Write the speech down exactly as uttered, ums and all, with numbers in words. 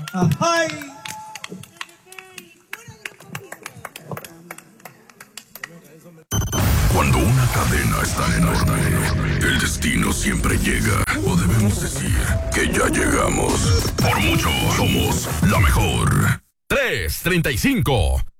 Ay. Cuando una cadena es tan enorme, el destino siempre llega. O debemos decir que ya llegamos. Por mucho, somos la mejor. tres treinta y cinco.